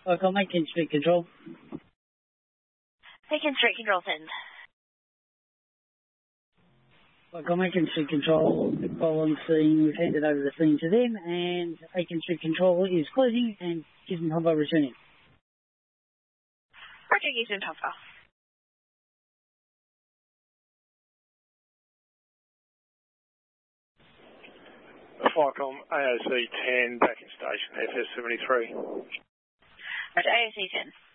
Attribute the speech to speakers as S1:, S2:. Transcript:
S1: Welcome, Aiken Street Control.
S2: Aiken Street Control, send.
S1: Welcome, Aiken Street Control. Call on scene, we've handed over the scene to them, and Aiken Street Control is closing and Gisborne Hobart returning.
S2: Roger, Gisborne Hobart.
S3: Flycom AOC 10 back in station, FS 73.
S2: Roger, AOC 10.